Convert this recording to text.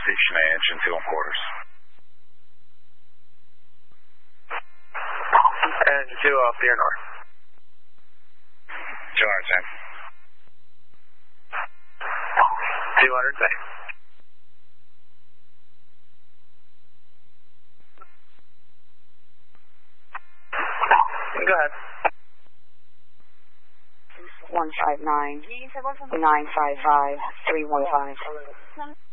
Station A, engine 2 on quarters. Engine 2 off near north. 210. 210. Go ahead. 159 955 315.